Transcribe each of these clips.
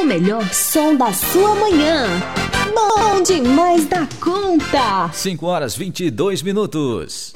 melhor som da sua manhã. Bom demais da conta. 5h22.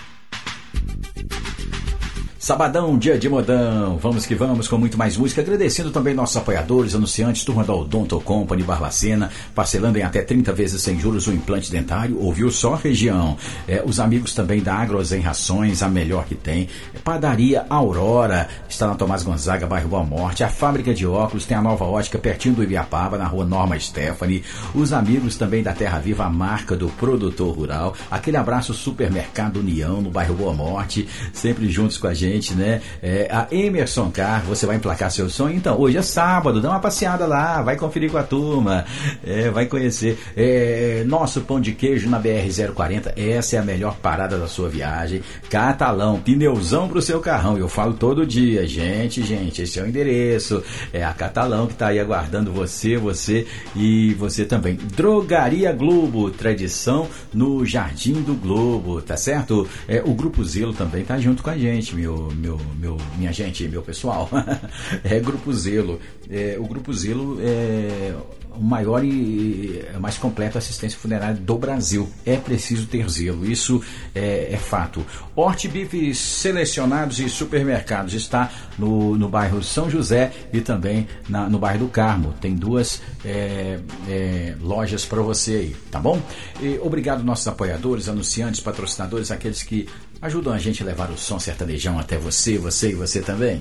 Sabadão, dia de modão, vamos que vamos com muito mais música, agradecendo também nossos apoiadores, anunciantes, turma da Odonto Company Barbacena, parcelando em até 30 vezes sem juros o implante dentário, ouviu só região, os amigos também da Agrozen Rações, a melhor que tem, Padaria Aurora, está na Tomás Gonzaga, bairro Boa Morte, a fábrica de óculos, tem a Nova Ótica pertinho do Ibiapaba, na rua Norma Stephanie, os amigos também da Terra Viva, a marca do produtor rural, aquele abraço Supermercado União, no bairro Boa Morte, sempre juntos com a gente, né? A Emerson Car, você vai emplacar seu sonho? Então, hoje é sábado, dá uma passeada lá, vai conferir com a turma, vai conhecer nosso pão de queijo na BR-040, essa é a melhor parada da sua viagem. Catalão, pneuzão pro seu carrão, eu falo todo dia, gente, esse é o endereço, é a Catalão que tá aí aguardando você e você também. Drogaria Globo, tradição no Jardim do Globo, tá certo? O Grupo Zelo também tá junto com a gente, minha gente, meu pessoal. Grupo Zelo. O Grupo Zelo é o maior e mais completo assistência funerária do Brasil. É preciso ter zelo, isso é fato. Hortibifes selecionados e supermercados está no bairro São José e também no bairro do Carmo. Tem duas lojas para você aí, tá bom? E obrigado aos nossos apoiadores, anunciantes, patrocinadores, aqueles que ajudam a gente a levar o som sertanejão até você e você também.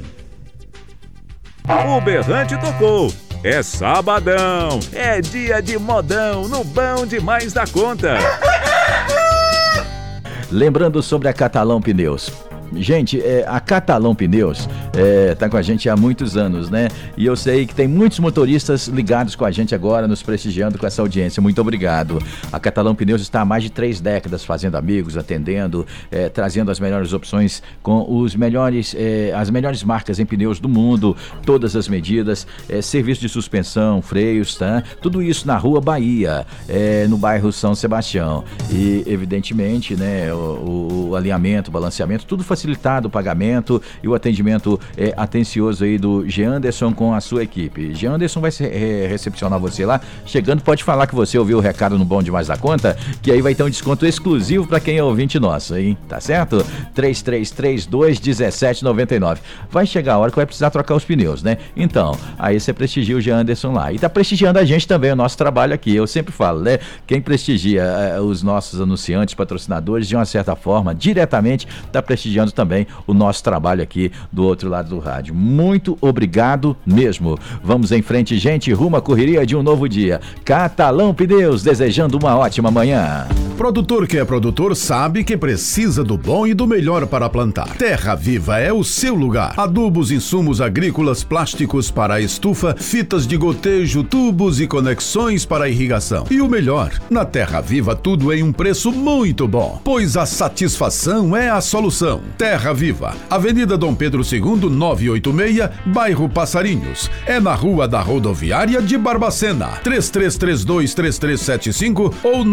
O berrante tocou. É sabadão, é dia de modão no Bom Demais da Conta. Lembrando sobre a Catalão Pneus. Gente, a Catalão Pneus tá com a gente há muitos anos, né? E eu sei que tem muitos motoristas ligados com a gente agora, nos prestigiando com essa audiência. Muito obrigado. A Catalão Pneus está há mais de 3 décadas fazendo amigos, atendendo, trazendo as melhores opções com as melhores marcas em pneus do mundo, todas as medidas, serviço de suspensão, freios, tá? Tudo isso na Rua Bahia, no bairro São Sebastião. E, evidentemente, né, o alinhamento, o balanceamento, tudo facilitado, o pagamento e o atendimento atencioso aí do Jeanderson com a sua equipe. Jeanderson vai recepcionar você lá. Chegando, pode falar que você ouviu o recado no Bom Demais da Conta, que aí vai ter um desconto exclusivo para quem é ouvinte nosso, hein? Tá certo? 3332-1799. Vai chegar a hora que vai precisar trocar os pneus, né? Então, aí você prestigia o Jeanderson lá. E tá prestigiando a gente também, o nosso trabalho aqui. Eu sempre falo, né? Quem prestigia os nossos anunciantes, patrocinadores, de uma certa forma, diretamente, tá prestigiando também o nosso trabalho aqui do outro lado do rádio. Muito obrigado mesmo. Vamos em frente, gente, rumo à correria de um novo dia. Catalão Pneus, desejando uma ótima manhã. Produtor que é produtor sabe que precisa do bom e do melhor para plantar. Terra Viva é o seu lugar. Adubos, insumos agrícolas, plásticos para a estufa, fitas de gotejo, tubos e conexões para a irrigação. E o melhor, na Terra Viva tudo em um preço muito bom, pois a satisfação é a solução. Terra Viva, Avenida Dom Pedro II, 986, bairro Passarinhos. É na Rua da Rodoviária de Barbacena. 3332-3375 ou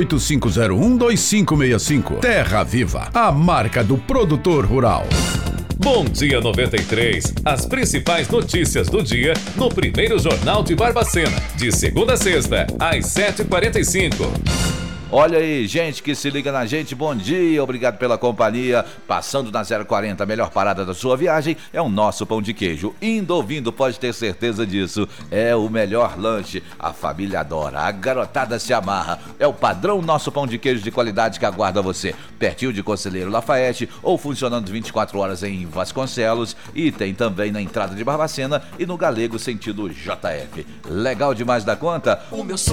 98501-2565. Terra Viva, a marca do produtor rural. Bom Dia 93. As principais notícias do dia no primeiro Jornal de Barbacena. De segunda a sexta, às 7h45. Olha aí, gente que se liga na gente, bom dia, obrigado pela companhia. Passando na 040, a melhor parada da sua viagem é o nosso pão de queijo. Indo ou vindo, pode ter certeza disso. É o melhor lanche, a família adora, a garotada se amarra. É o padrão nosso pão de queijo de qualidade que aguarda você. Pertinho de Conselheiro Lafayette ou funcionando 24 horas em Vasconcelos. E tem também na entrada de Barbacena e no Galego sentido JF. Legal demais da conta? O meu